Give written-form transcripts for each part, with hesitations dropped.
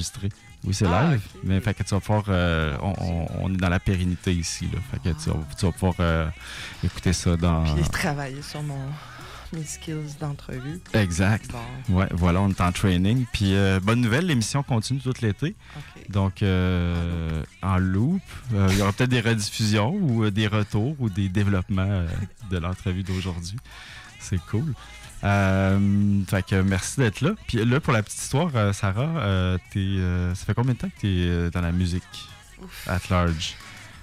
enregistré. Oui, c'est live, OK. mais fait que tu vas pouvoir... on est dans la pérennité ici, là. Fait que tu vas pouvoir écouter ça dans... Puis travailler sur mes skills d'entrevue. Exact. Bon, Ouais, voilà, on est en training. Puis, bonne nouvelle, l'émission continue tout l'été. OK. Donc, en loop, il y aura peut-être des rediffusions ou des retours ou des développements de l'entrevue d'aujourd'hui. C'est cool. Fait que merci d'être là. Puis là, pour la petite histoire, Sarah, ça fait combien de temps que tu es dans la musique Ouf. at large?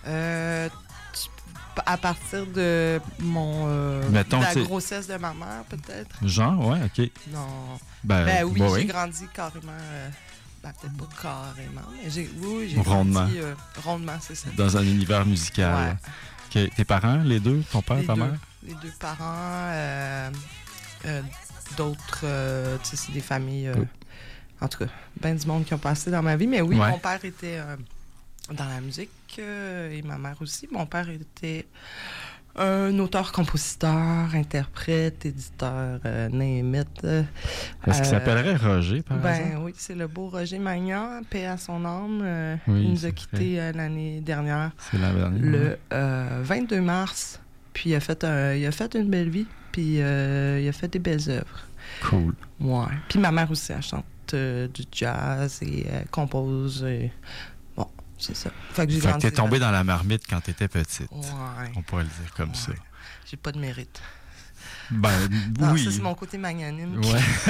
À partir de Mettons, de la t'sais- grossesse de ma mère, peut-être. Genre, ouais, OK. Non. Ben Oui, bah j'ai grandi carrément. Peut-être pas carrément, mais j'ai Rondement. grandi rondement, c'est ça. Dans un univers musical. OK. Tes parents, les deux, ton père, ta mère? Les deux parents, d'autres, tu sais, c'est des familles. En tout cas, ben du monde qui ont passé dans ma vie. Mais oui, Ouais. mon père était dans la musique et ma mère aussi. Mon père était un auteur-compositeur, interprète, éditeur, name it. Est-ce qu'il s'appellerait Roger, par Ben exemple? oui, c'est le beau Roger Magnan, paix à son âme. Oui, il nous c'est a quittés l'année dernière, C'est la dernière. le 22 mars. Puis il a fait une belle vie, puis il a fait des belles œuvres. Cool. Ouais. Puis ma mère aussi, elle chante du jazz et elle compose. Bon, c'est ça. Fait que j'ai Fait que grandi t'es tombé là. dans la marmite quand t'étais petite. Ouais. On pourrait le dire comme ça. Ouais. J'ai pas de mérite. Ben, Non, oui. ça, c'est mon côté magnanime.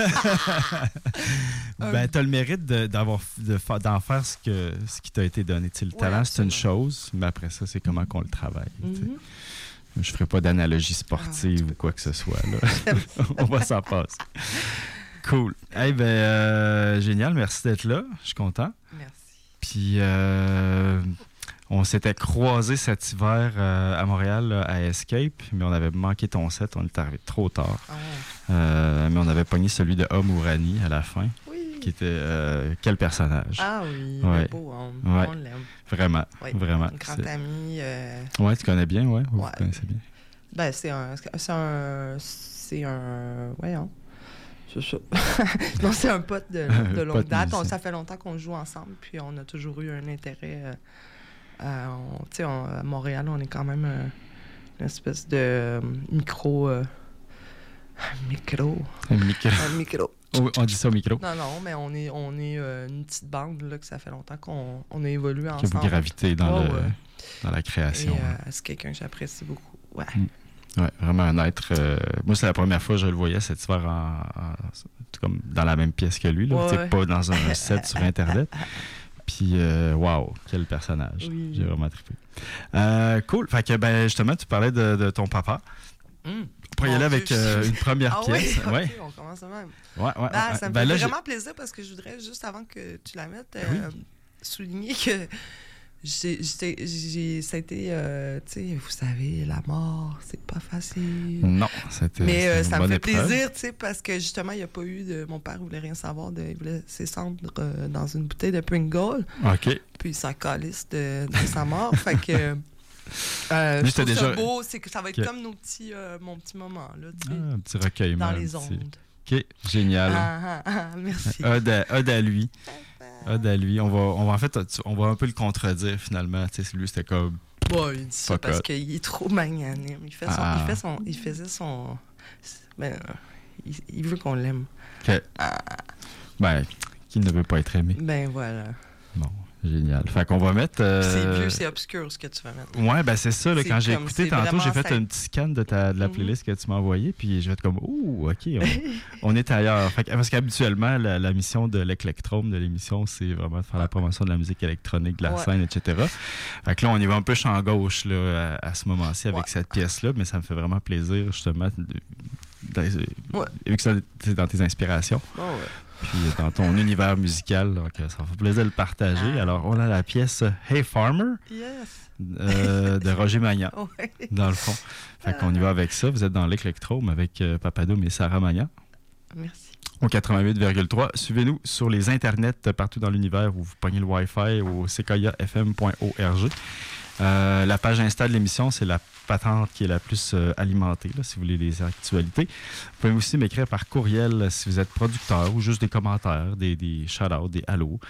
Ouais. Ben, t'as le mérite d'en faire ce qui t'a été donné. Tu sais, le talent, c'est une absolument. chose, mais après ça, c'est comment qu'on le travaille. Tu sais. Mhm. Je ferai pas d'analogie sportive ou quoi que ce soit. Là. On va s'en passer. Cool. Eh ben, génial, merci d'être là. Je suis content. Merci. Puis, on s'était croisés cet hiver à Montréal, là, à Escape, mais on avait manqué ton set. On est arrivé trop tard. Ah ouais. Mais on avait pogné celui de Omourani à la fin, Oui. qui était quel personnage. Ah oui, Ouais. le beau homme. Ouais. On l'aime. Vraiment, Oui. vraiment. Un grand ami. Ouais, tu connais bien, ouais? Vous Ouais. connaissez bien. Ben, c'est un. Voyons. C'est ça. Non, c'est un pote de longue Pote date. musicien. Ça fait longtemps qu'on joue ensemble, puis on a toujours eu un intérêt. Tu sais, à Montréal, on est quand même une espèce de micro. Micro. Un micro. Un micro. Oh, on dit ça au micro. Non, non, mais on est une petite bande là, que ça fait longtemps qu'on a évolué Que ensemble. vous gravitez dans, Ouais, le, ouais. dans la Et création. là. c'est quelqu'un que j'apprécie beaucoup. Ouais. Ouais, vraiment un être. Moi, c'est la première fois que je le voyais cet hiver comme dans la même pièce que lui, là, Ouais. tu sais, pas dans un set sur Internet. Puis, wow, quel personnage. Oui. J'ai vraiment trippé. Cool. Fait que, ben, justement, tu parlais de ton papa. Hum. On pourrait y aller Mon avec Dieu. une première Ah oui, pièce. ok, Ouais. on commence de même. Ouais, ouais. Ben, ouais. ça me Ben, fait là, vraiment plaisir parce que je voudrais, juste avant que tu la mettes, souligner que ça a été, tu sais, vous savez, la mort, c'est pas facile. Non, c'était Mais c'était une ça me bonne fait épreuve. plaisir, tu sais, parce que justement, il n'y a pas eu de. Mon père voulait rien savoir, il voulait ses cendres dans une bouteille de Pringle, OK. puis sa calisse de sa mort. Fait que. Lui, je trouve c'était ça déjà- beau, c'est que ça va être Ok. comme mon petit moment, là, tu sais, Ah, un petit recueillement. dans les un petit- ondes. OK, génial. Merci. Ode à lui. Ode à lui. On va un peu le contredire finalement. Tu sais, lui, c'était comme. Bon, il dit ça Fuck parce up. qu'il est trop magnanime. Ah. Il faisait son. Ben, il veut qu'on l'aime. OK. Ben, qui ne veut pas être aimé? Ben voilà. Bon, génial. Fait qu'on va mettre. C'est vieux, c'est obscur ce que tu vas mettre. Ouais, ben c'est ça. Là, C'est quand j'ai comme- écouté c'est tantôt, j'ai vraiment fait simple. un petit scan de la Mhm. playlist que tu m'as envoyée, puis j'ai fait comme, ouh, OK, on est ailleurs. Fait parce qu'habituellement, la mission de l'Éclectrome, de l'émission, c'est vraiment de faire la promotion de la musique électronique, de la Ouais. scène, etc. Fait que là, on y va un peu champ gauche là, à ce moment-ci avec Ouais. cette pièce-là, mais ça me fait vraiment plaisir, justement, Ouais. vu que ça, c'est dans tes inspirations, Oh, ouais. puis dans ton univers musical, donc ça me fait plaisir de le partager. Ah. Alors, on a la pièce Hey Farmer Yes. de Roger Magnan, Ouais. dans le fond. Fait qu'on y va avec ça. Vous êtes dans l'Éclectrome avec Papadoum et Sarah Magnan. Merci. au 88,3. Suivez-nous sur les internets partout dans l'univers où vous pognez le Wi-Fi au ckfm.org. La page Insta de l'émission, c'est la patente qui est la plus alimentée, là, si vous voulez les actualités. Vous pouvez aussi m'écrire par courriel si vous êtes producteur ou juste des commentaires, des shout-outs, des hallos.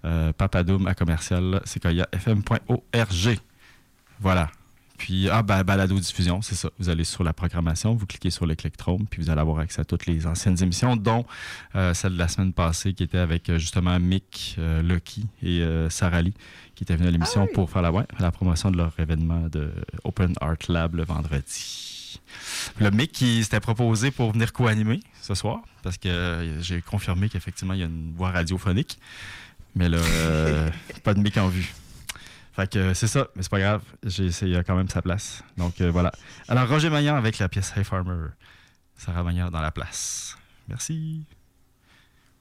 papadoum@ckfm.org. Voilà. Puis, balado-diffusion, c'est ça. Vous allez sur la programmation, vous cliquez sur le Clicktrum, puis vous allez avoir accès à toutes les anciennes émissions, dont celle de la semaine passée qui était avec justement Mick, Lucky et Sarah Lee, qui étaient venus à l'émission pour faire la promotion de leur événement de Open Art Lab le vendredi. Le Mick qui s'était proposé pour venir co-animer ce soir, parce que j'ai confirmé qu'effectivement, il y a une voix radiophonique, mais là, pas de Mick en vue. Fait que c'est ça, mais c'est pas grave, il y a quand même sa place. Donc voilà. Alors Roger Maillan avec la pièce Hey Farmer. Sarah Maillard dans la place. Merci.